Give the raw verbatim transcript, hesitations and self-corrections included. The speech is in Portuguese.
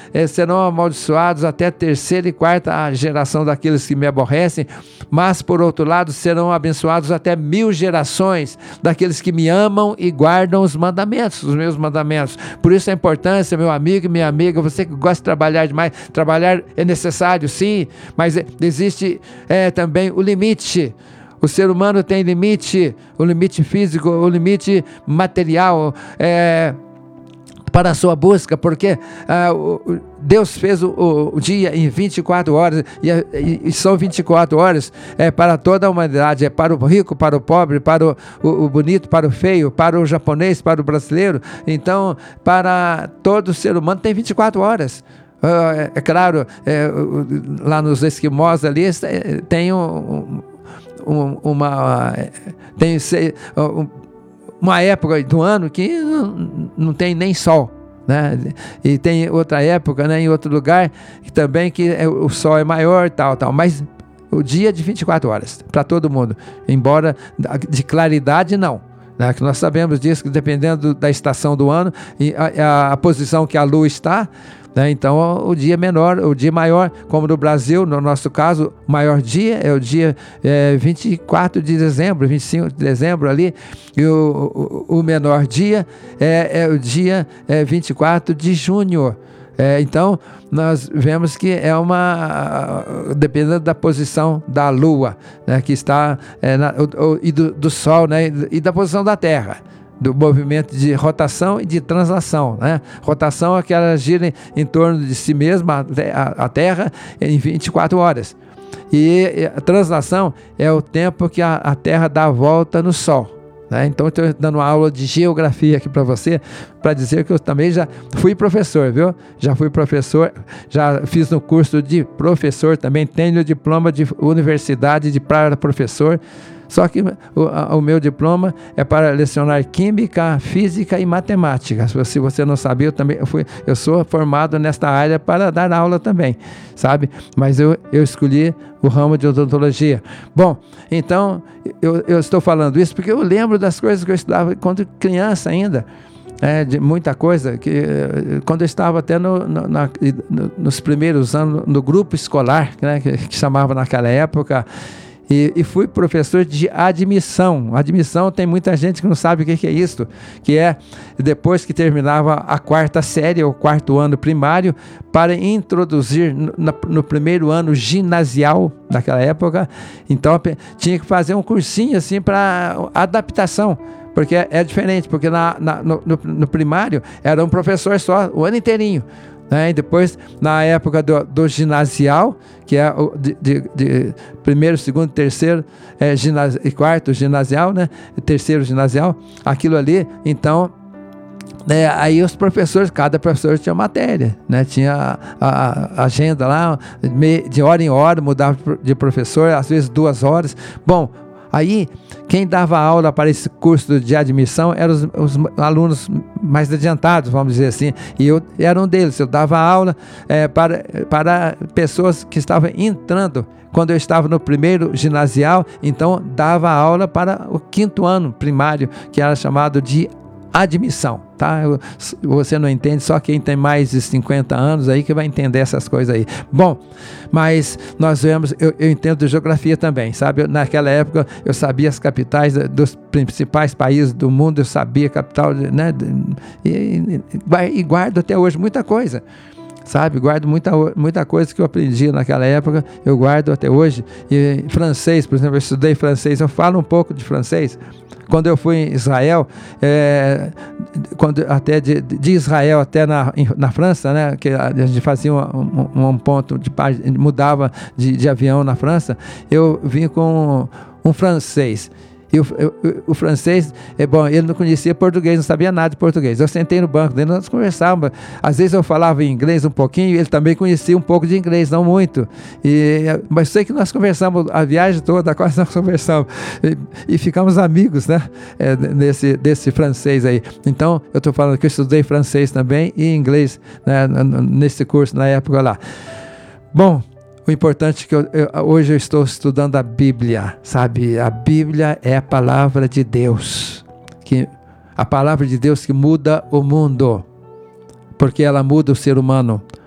eh, serão amaldiçoados até a terceira e quarta geração daqueles que me aborrecem, mas por outro lado serão abençoados até mil gerações daqueles que me amam e guardam os mandamentos, os meus mandamentos. Por isso a importância, meu amigo e minha amiga, você que gosta de trabalhar demais, trabalhar é necessário sim, mas existe é, também o limite. O ser humano tem limite, o limite físico, o limite material, é, para a sua busca, porque ah, o, Deus fez o, o dia em vinte e quatro horas, e, e, e são vinte e quatro horas é, para toda a humanidade, é para o rico, para o pobre, para o, o, o bonito, para o feio, para o japonês, para o brasileiro. Então, para todo ser humano tem vinte e quatro horas. Uh, é claro, é, lá nos esquimós ali tem um, um, uma tem um, uma época do ano que não, não tem nem sol, né? E tem outra época, né, em outro lugar que também que é, o sol é maior, tal, tal, mas o dia é de vinte e quatro horas para todo mundo, embora de claridade não, né? Que nós sabemos disso, que dependendo da estação do ano e a, a, a posição que a lua está, né? Então o dia menor, o dia maior, como no Brasil, no nosso caso, o maior dia é o dia é, vinte e quatro de dezembro, vinte e cinco de dezembro ali, e o, o, o menor dia é, é o dia é, vinte e quatro de junho. É, então nós vemos que é uma, dependendo da posição da lua, né, que está é, na, o, o, e do, do sol, né, e da posição da terra, do movimento de rotação e de translação, né? Rotação é que ela gira em, em torno de si mesma, a, a Terra, em vinte e quatro horas. E a translação é o tempo que a, a Terra dá a volta no Sol, né? Então, eu estou dando uma aula de geografia aqui para você, para dizer que eu também já fui professor, viu? Já fui professor, já fiz no curso de professor, também tenho diploma de universidade de para professor. Só que o, a, o meu diploma é para lecionar química, física e matemática. Se você, se você não sabia, eu também eu fui, eu sou formado nesta área para dar aula também, sabe? Mas eu, eu escolhi o ramo de odontologia. Bom, então eu, eu estou falando isso porque eu lembro das coisas que eu estudava quando criança ainda. É, de muita coisa, que quando eu estava até no, no, na, no, nos primeiros anos, no grupo escolar, né, que, que chamava naquela época, e, e fui professor de admissão. Admissão, tem muita gente que não sabe o que, que é isso, que é depois que terminava a quarta série, ou quarto ano primário, para introduzir no, no primeiro ano ginasial, naquela época, então tinha que fazer um cursinho assim para adaptação, porque é, é diferente, porque na, na, no, no primário era um professor só, o ano inteirinho, né? E depois, na época do, do ginasial, que é o de, de, de primeiro, segundo, terceiro é, ginasi, e quarto ginasial, né? Terceiro ginasial, aquilo ali, então, né, aí os professores, cada professor tinha matéria, né? Tinha a, a, a agenda lá, de hora em hora, mudava de professor, às vezes duas horas. Bom, aí, quem dava aula para esse curso de admissão eram os, os alunos mais adiantados, vamos dizer assim, e eu era um deles. Eu dava aula é, para, para pessoas que estavam entrando. Quando eu estava no primeiro ginasial, então dava aula para o quinto ano primário, que era chamado de admissão, tá? Você não entende, só quem tem mais de cinquenta anos aí que vai entender essas coisas aí. Bom, mas nós vemos, eu, eu entendo de geografia também, sabe? Naquela época eu sabia as capitais dos principais países do mundo, eu sabia a capital, né? E, e guardo até hoje muita coisa, sabe? Guardo muita, muita coisa que eu aprendi naquela época, eu guardo até hoje. E francês, por exemplo, eu estudei francês, eu falo um pouco de francês. Quando eu fui em Israel, é, quando, até de, de Israel até na, na França, né, que a gente fazia um, um, um ponto, de, mudava de, de avião na França, eu vim com um, um francês. E o, o, o francês, é bom, ele não conhecia português, não sabia nada de português. Eu sentei no banco dele, nós conversávamos. Às vezes eu falava em inglês um pouquinho, ele também conhecia um pouco de inglês, não muito. E, mas sei que nós conversamos a viagem toda, quase nós conversamos. E, e ficamos amigos, né? É, desse, desse francês aí. Então, eu estou falando que eu estudei francês também e inglês, né, nesse curso, na época lá. Bom, o importante é que eu, eu, hoje eu estou estudando a Bíblia, sabe? A Bíblia é a palavra de Deus, que, a palavra de Deus que muda o mundo, porque ela muda o ser humano.